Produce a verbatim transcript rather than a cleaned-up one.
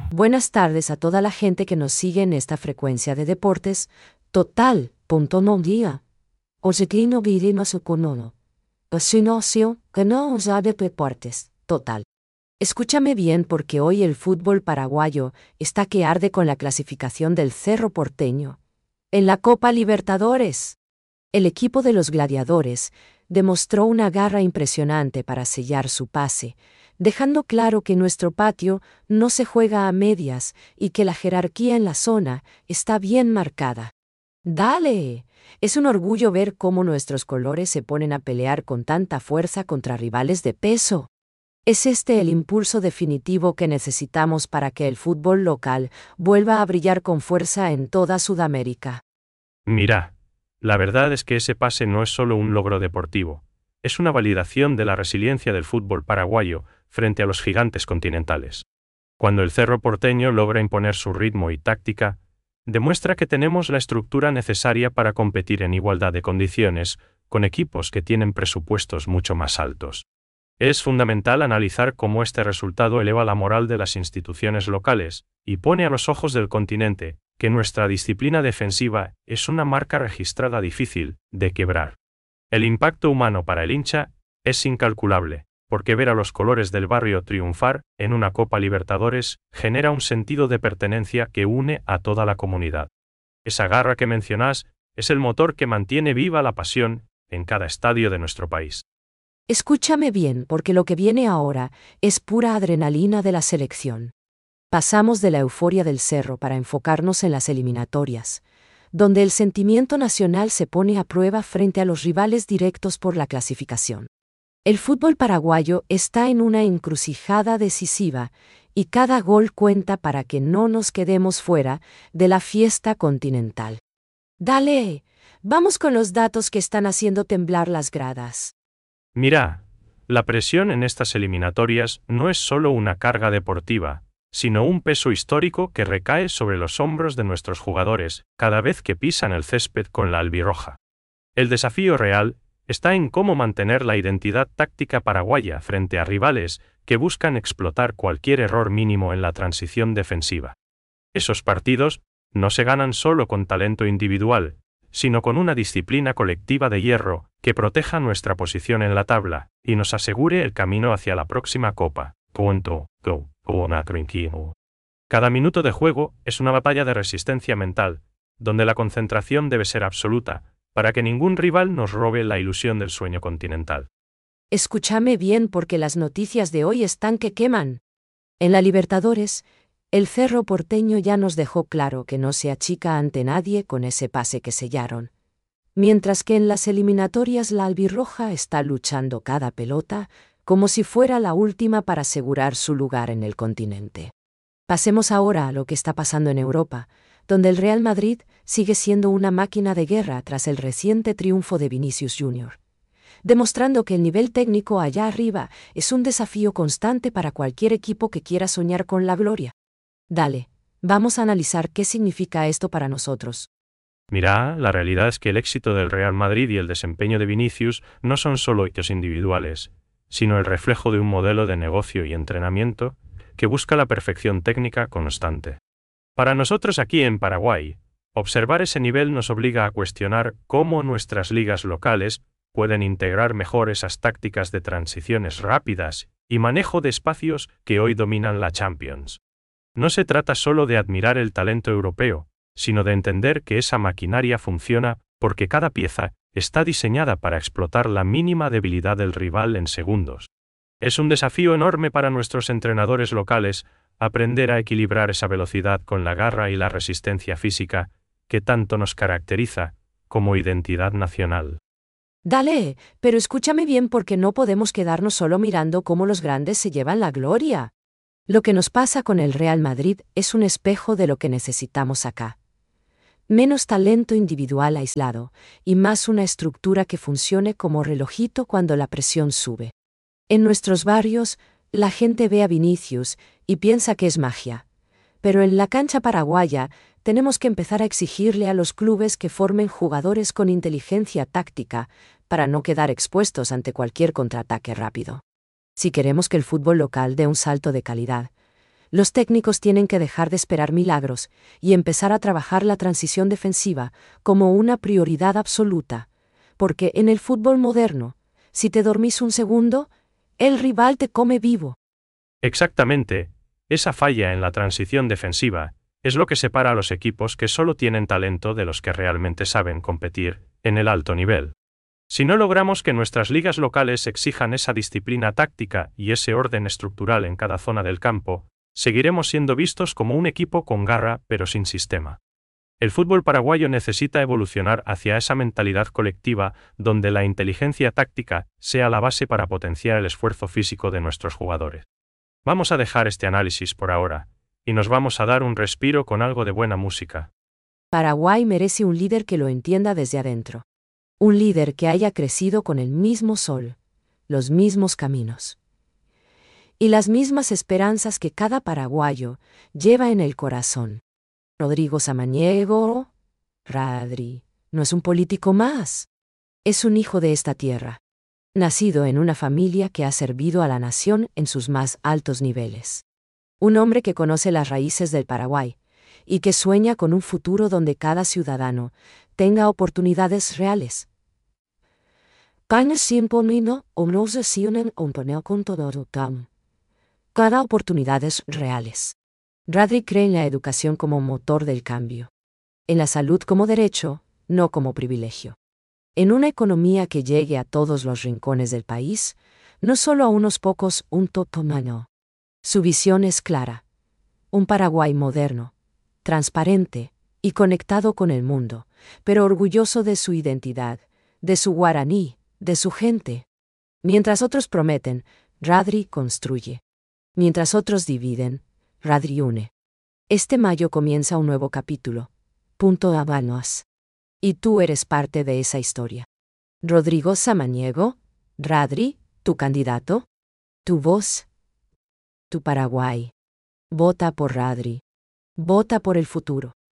Buenas tardes a toda la gente que nos sigue en esta frecuencia de deportes. Total, punto no día. Hoje no viremos economo. Asinocio, que no usa de deportes. Total. Escúchame bien porque hoy el fútbol paraguayo está que arde con la clasificación del Cerro Porteño. En la Copa Libertadores, el equipo de los Gladiadores demostró una garra impresionante para sellar su pase, dejando claro que nuestro patio no se juega a medias y que la jerarquía en la zona está bien marcada. ¡Dale! Es un orgullo ver cómo nuestros colores se ponen a pelear con tanta fuerza contra rivales de peso. ¿Es este el impulso definitivo que necesitamos para que el fútbol local vuelva a brillar con fuerza en toda Sudamérica? Mira, la verdad es que ese pase no es solo un logro deportivo, es una validación de la resiliencia del fútbol paraguayo frente a los gigantes continentales. Cuando el Cerro Porteño logra imponer su ritmo y táctica, demuestra que tenemos la estructura necesaria para competir en igualdad de condiciones con equipos que tienen presupuestos mucho más altos. Es fundamental analizar cómo este resultado eleva la moral de las instituciones locales y pone a los ojos del continente que nuestra disciplina defensiva es una marca registrada difícil de quebrar. El impacto humano para el hincha es incalculable, porque ver a los colores del barrio triunfar en una Copa Libertadores genera un sentido de pertenencia que une a toda la comunidad. Esa garra que mencionás es el motor que mantiene viva la pasión en cada estadio de nuestro país. Escúchame bien porque lo que viene ahora es pura adrenalina de la selección. Pasamos de la euforia del cerro para enfocarnos en las eliminatorias, donde el sentimiento nacional se pone a prueba frente a los rivales directos por la clasificación. El fútbol paraguayo está en una encrucijada decisiva y cada gol cuenta para que no nos quedemos fuera de la fiesta continental. Dale, vamos con los datos que están haciendo temblar las gradas. Mira, la presión en estas eliminatorias no es solo una carga deportiva, sino un peso histórico que recae sobre los hombros de nuestros jugadores cada vez que pisan el césped con la albirroja. El desafío real está en cómo mantener la identidad táctica paraguaya frente a rivales que buscan explotar cualquier error mínimo en la transición defensiva. Esos partidos no se ganan solo con talento individual, sino con una disciplina colectiva de hierro que proteja nuestra posición en la tabla y nos asegure el camino hacia la próxima Copa. Punto. Go. Cada minuto de juego es una batalla de resistencia mental, donde la concentración debe ser absoluta, para que ningún rival nos robe la ilusión del sueño continental. Escúchame bien porque las noticias de hoy están que queman. En la Libertadores, el Cerro Porteño ya nos dejó claro que no se achica ante nadie con ese pase que sellaron. Mientras que en las eliminatorias la albirroja está luchando cada pelota como si fuera la última para asegurar su lugar en el continente. Pasemos ahora a lo que está pasando en Europa, donde el Real Madrid sigue siendo una máquina de guerra tras el reciente triunfo de Vinicius junior, demostrando que el nivel técnico allá arriba es un desafío constante para cualquier equipo que quiera soñar con la gloria. Dale, vamos a analizar qué significa esto para nosotros. Mira, la realidad es que el éxito del Real Madrid y el desempeño de Vinicius no son solo hitos individuales, sino el reflejo de un modelo de negocio y entrenamiento que busca la perfección técnica constante. Para nosotros aquí en Paraguay, observar ese nivel nos obliga a cuestionar cómo nuestras ligas locales pueden integrar mejor esas tácticas de transiciones rápidas y manejo de espacios que hoy dominan la Champions. No se trata solo de admirar el talento europeo, sino de entender que esa maquinaria funciona porque cada pieza está diseñada para explotar la mínima debilidad del rival en segundos. Es un desafío enorme para nuestros entrenadores locales aprender a equilibrar esa velocidad con la garra y la resistencia física que tanto nos caracteriza como identidad nacional. Dale, pero escúchame bien porque no podemos quedarnos solo mirando cómo los grandes se llevan la gloria. Lo que nos pasa con el Real Madrid es un espejo de lo que necesitamos acá. Menos talento individual aislado y más una estructura que funcione como relojito cuando la presión sube. En nuestros barrios, la gente ve a Vinicius y piensa que es magia. Pero en la cancha paraguaya, tenemos que empezar a exigirle a los clubes que formen jugadores con inteligencia táctica para no quedar expuestos ante cualquier contraataque rápido. Si queremos que el fútbol local dé un salto de calidad, Los técnicos tienen que dejar de esperar milagros y empezar a trabajar la transición defensiva como una prioridad absoluta, porque en el fútbol moderno, si te dormís un segundo, el rival te come vivo. Exactamente, esa falla en la transición defensiva es lo que separa a los equipos que solo tienen talento de los que realmente saben competir en el alto nivel. Si no logramos que nuestras ligas locales exijan esa disciplina táctica y ese orden estructural en cada zona del campo, seguiremos siendo vistos como un equipo con garra pero sin sistema. El fútbol paraguayo necesita evolucionar hacia esa mentalidad colectiva donde la inteligencia táctica sea la base para potenciar el esfuerzo físico de nuestros jugadores. Vamos a dejar este análisis por ahora, y nos vamos a dar un respiro con algo de buena música. Paraguay merece un líder que lo entienda desde adentro. Un líder que haya crecido con el mismo sol, los mismos caminos y las mismas esperanzas que cada paraguayo lleva en el corazón. Rodrigo Samaniego, Radri, no es un político más. Es un hijo de esta tierra, nacido en una familia que ha servido a la nación en sus más altos niveles. Un hombre que conoce las raíces del Paraguay y que sueña con un futuro donde cada ciudadano tenga oportunidades reales. Cada oportunidades reales. Radri cree en la educación como motor del cambio. En la salud como derecho, no como privilegio. En una economía que llegue a todos los rincones del país, no solo a unos pocos, un totomano. Su visión es clara. Un Paraguay moderno, transparente y conectado con el mundo, pero orgulloso de su identidad, de su guaraní, de su gente. Mientras otros prometen, Radri construye. Mientras otros dividen, Radri une. Este mayo comienza un nuevo capítulo. Punto Habanos. Y tú eres parte de esa historia. Rodrigo Samaniego, Radri, tu candidato, tu voz, tu Paraguay. Vota por Radri. Vota por el futuro.